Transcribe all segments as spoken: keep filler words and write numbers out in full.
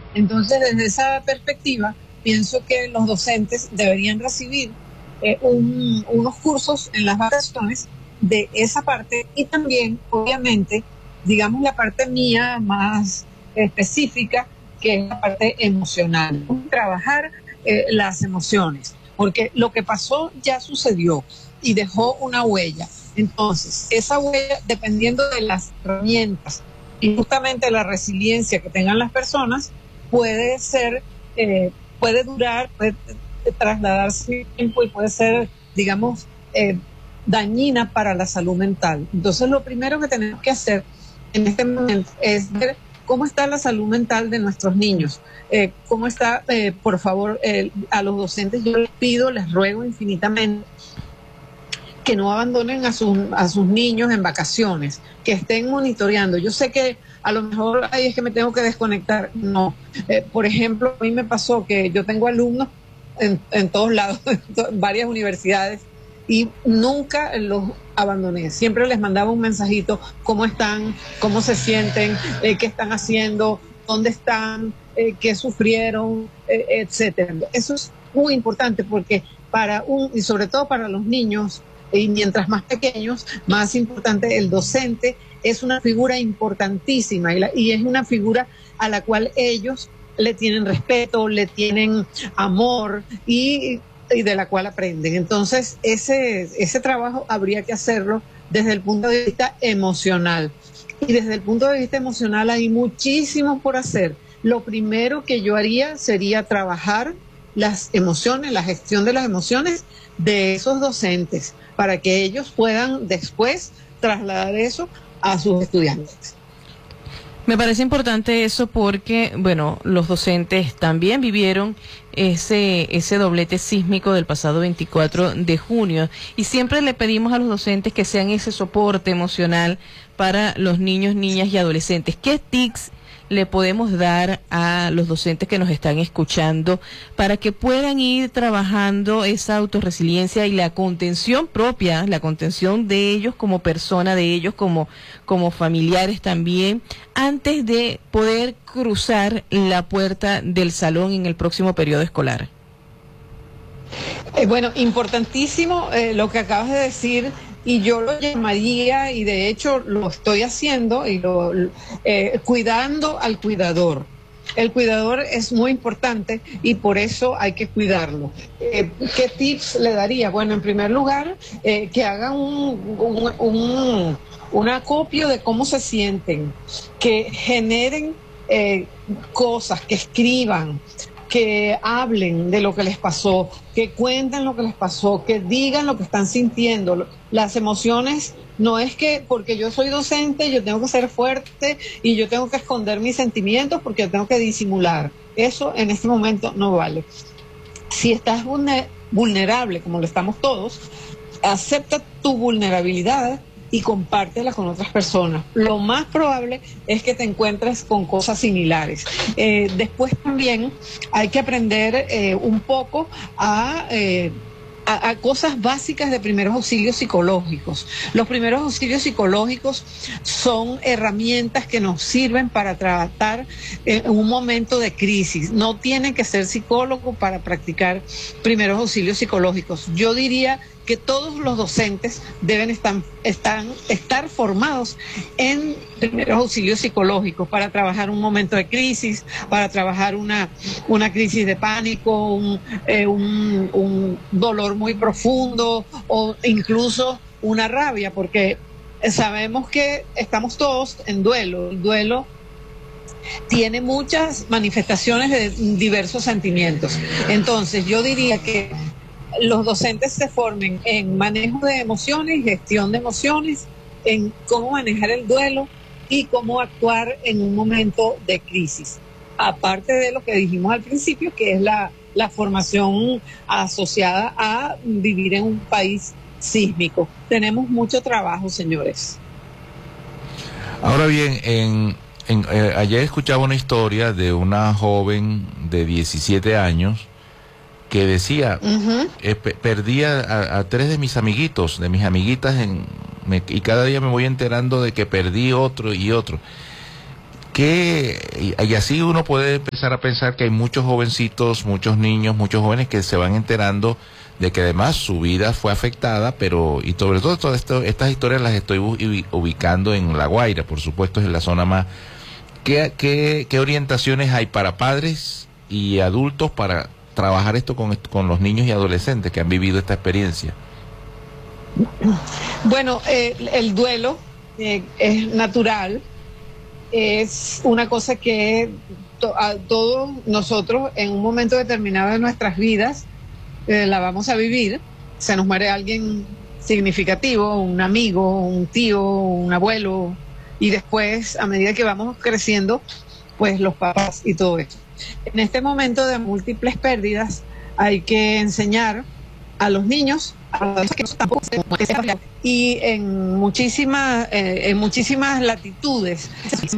Entonces, desde esa perspectiva, pienso que los docentes deberían recibir eh, un, unos cursos en las vacaciones de esa parte y también, obviamente, digamos la parte mía más específica, que es la parte emocional, trabajar eh, las emociones, porque lo que pasó ya sucedió y dejó una huella. Entonces, esa huella, dependiendo de las herramientas y justamente la resiliencia que tengan las personas, puede ser, eh, puede durar, puede trasladarse tiempo y puede ser, digamos, eh, dañina para la salud mental. Entonces, lo primero que tenemos que hacer en este momento es ver cómo está la salud mental de nuestros niños, eh, cómo está, eh, por favor, eh, a los docentes yo les pido, les ruego infinitamente que no abandonen a sus, a sus niños en vacaciones, que estén monitoreando. Yo sé que a lo mejor ahí es que me tengo que desconectar. No. Eh, por ejemplo, a mí me pasó que yo tengo alumnos en, en todos lados, en varias universidades, y nunca los abandoné. Siempre les mandaba un mensajito, cómo están, cómo se sienten, eh, qué están haciendo, dónde están, eh, qué sufrieron, eh, etcétera. Eso es muy importante porque para un, y sobre todo para los niños, y mientras más pequeños, más importante, el docente es una figura importantísima y, la, y es una figura a la cual ellos le tienen respeto, le tienen amor y, y de la cual aprenden. Entonces, ese, ese trabajo habría que hacerlo desde el punto de vista emocional. Y desde el punto de vista emocional hay muchísimo por hacer. Lo primero que yo haría sería trabajar las emociones, la gestión de las emociones de esos docentes, para que ellos puedan después trasladar eso a sus estudiantes. Me parece importante eso porque, bueno, los docentes también vivieron ese ese doblete sísmico del pasado veinticuatro de junio y siempre le pedimos a los docentes que sean ese soporte emocional para los niños, niñas y adolescentes. ¿Qué tips le podemos dar a los docentes que nos están escuchando para que puedan ir trabajando esa autorresiliencia y la contención propia, la contención de ellos como persona, de ellos como, como familiares también, antes de poder cruzar la puerta del salón en el próximo periodo escolar? Eh, bueno, importantísimo eh, lo que acabas de decir. Y yo lo llamaría, y de hecho lo estoy haciendo, y lo, eh, cuidando al cuidador. El cuidador es muy importante y por eso hay que cuidarlo. Eh, ¿Qué tips le daría? Bueno, en primer lugar, eh, que hagan un, un, un, un acopio de cómo se sienten, que generen eh, cosas, que escriban, que hablen de lo que les pasó, que cuenten lo que les pasó, que digan lo que están sintiendo. Las emociones no es que porque yo soy docente yo tengo que ser fuerte y yo tengo que esconder mis sentimientos porque yo tengo que disimular. Eso en este momento no vale. Si estás vulnerable, como lo estamos todos, acepta tu vulnerabilidad y compártela con otras personas. Lo más probable es que te encuentres con cosas similares. Eh, después también hay que aprender eh, un poco a... Eh, A, a cosas básicas de primeros auxilios psicológicos. Los primeros auxilios psicológicos son herramientas que nos sirven para tratar en un momento de crisis. No tienen que ser psicólogos para practicar primeros auxilios psicológicos. Yo diría que todos los docentes deben estar, estar, estar formados en primeros auxilios psicológicos para trabajar un momento de crisis, para trabajar una, una crisis de pánico, un, eh, un, un dolor muy profundo o incluso una rabia, porque sabemos que estamos todos en duelo. El duelo tiene muchas manifestaciones de diversos sentimientos. Entonces, yo diría que los docentes se formen en manejo de emociones, gestión de emociones, en cómo manejar el duelo y cómo actuar en un momento de crisis. Aparte de lo que dijimos al principio, que es la, la formación asociada a vivir en un país sísmico. Tenemos mucho trabajo, señores. Ahora bien, en, en, eh, ayer escuchaba una historia de una joven de diecisiete años que decía, uh-huh. eh, perdía a, a tres de mis amiguitos, de mis amiguitas, en, me, y cada día me voy enterando de que perdí otro y otro. ¿Qué ¿Qué, y, y así uno puede empezar a pensar que hay muchos jovencitos, muchos niños, muchos jóvenes que se van enterando de que además su vida fue afectada, pero, y sobre todo todas esto, estas historias las estoy ubicando en La Guaira, por supuesto, es la zona más. ¿Qué, qué, qué orientaciones hay para padres y adultos para trabajar esto con, con los niños y adolescentes que han vivido esta experiencia? Bueno, eh, el duelo eh, es natural, es una cosa que to, a todos nosotros en un momento determinado de nuestras vidas eh, la vamos a vivir. Se nos muere alguien significativo, un amigo, un tío, un abuelo, y después, a medida que vamos creciendo, pues los papás y todo eso. En este momento de múltiples pérdidas hay que enseñar a los niños a que tampoco se y en muchísimas eh, en muchísimas latitudes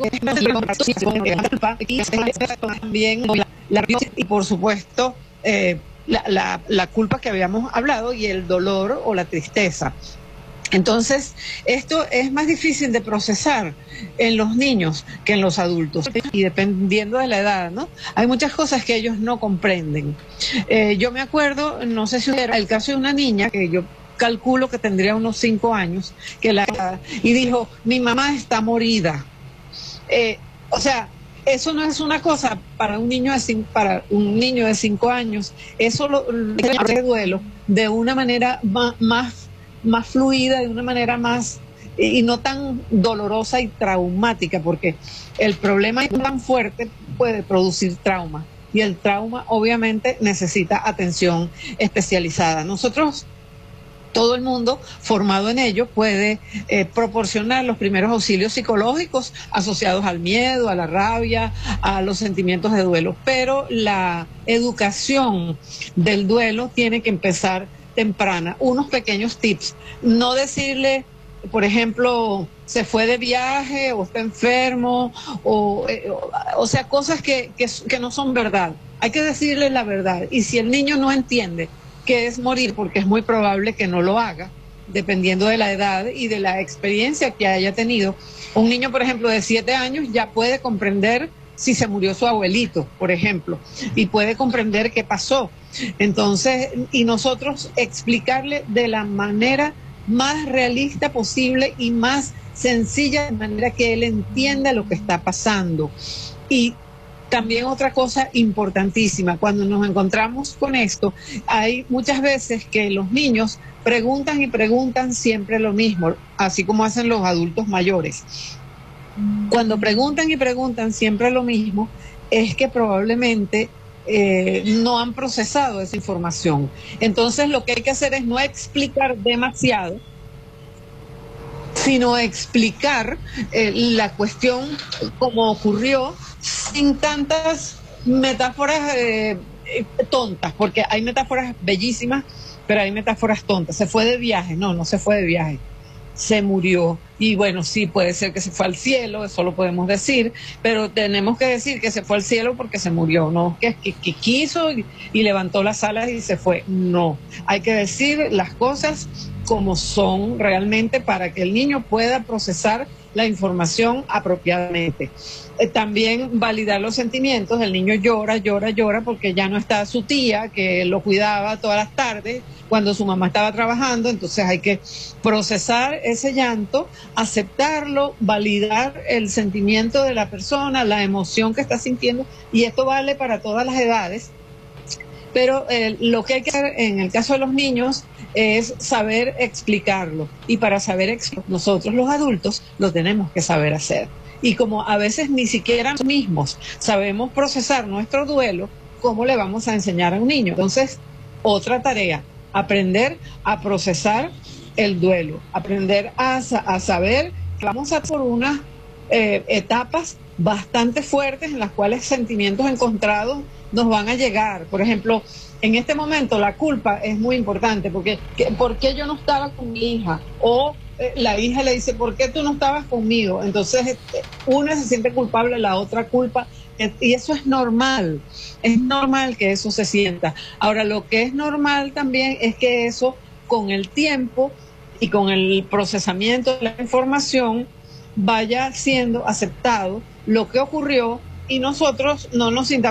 también la, y por supuesto eh, la, la, la culpa que habíamos hablado y el dolor o la tristeza. Entonces, esto es más difícil de procesar en los niños que en los adultos, y dependiendo de la edad, ¿no? Hay muchas cosas que ellos no comprenden. Eh, yo me acuerdo, no sé si era el caso de una niña, que yo calculo que tendría unos cinco años, que la y dijo, mi mamá está morida. Eh, o sea, eso no es una cosa para un niño de cinco, para un niño de cinco años, eso lo, lo duelo de una manera más, más más fluida, de una manera más y no tan dolorosa y traumática, porque el problema tan fuerte puede producir trauma, y el trauma obviamente necesita atención especializada. Nosotros, todo el mundo formado en ello puede eh, proporcionar los primeros auxilios psicológicos asociados al miedo, a la rabia, a los sentimientos de duelo, pero la educación del duelo tiene que empezar temprana. Unos pequeños tips: no decirle, por ejemplo, se fue de viaje o está enfermo, o, eh, o, o sea, cosas que, que, que no son verdad. Hay que decirle la verdad, y si el niño no entiende qué es morir, porque es muy probable que no lo haga, dependiendo de la edad y de la experiencia que haya tenido. Un niño, por ejemplo, de siete años ya puede comprender si se murió su abuelito, por ejemplo, y puede comprender qué pasó. Entonces, y nosotros explicarle de la manera más realista posible y más sencilla, de manera que él entienda lo que está pasando. Y también otra cosa importantísima, cuando nos encontramos con esto, hay muchas veces que los niños preguntan y preguntan siempre lo mismo, así como hacen los adultos mayores. Cuando preguntan y preguntan siempre lo mismo, es que probablemente eh, no han procesado esa información. Entonces, lo que hay que hacer es no explicar demasiado, sino explicar eh, la cuestión como ocurrió, sin tantas metáforas eh, eh, tontas, porque hay metáforas bellísimas, pero hay metáforas tontas. Se fue de viaje. No, no se fue de viaje. Se murió. Y bueno, sí, puede ser que se fue al cielo, eso lo podemos decir, pero tenemos que decir que se fue al cielo porque se murió, no que, que, que quiso y, y levantó las alas y se fue. No, hay que decir las cosas como son realmente para que el niño pueda procesar la información apropiadamente. Eh, también validar los sentimientos. El niño llora, llora, llora porque ya no está su tía que lo cuidaba todas las tardes cuando su mamá estaba trabajando. Entonces hay que procesar ese llanto, aceptarlo, validar el sentimiento de la persona, la emoción que está sintiendo, y esto vale para todas las edades. Pero eh, lo que hay que hacer en el caso de los niños es saber explicarlo, y para saber explicarlo, nosotros los adultos lo tenemos que saber hacer. Y como a veces ni siquiera nosotros mismos sabemos procesar nuestro duelo, ¿cómo le vamos a enseñar a un niño? Entonces, otra tarea, aprender a procesar el duelo, aprender a, a saber que vamos a por unas eh, etapas bastante fuertes en las cuales sentimientos encontrados nos van a llegar. Por ejemplo, en este momento la culpa es muy importante, porque ¿por qué yo no estaba con mi hija? O eh, la hija le dice, ¿por qué tú no estabas conmigo? Entonces eh, una se siente culpable, la otra culpa, eh, y eso es normal, es normal que eso se sienta. Ahora, lo que es normal también es que eso, con el tiempo y con el procesamiento de la información, vaya siendo aceptado lo que ocurrió y nosotros no nos sintamos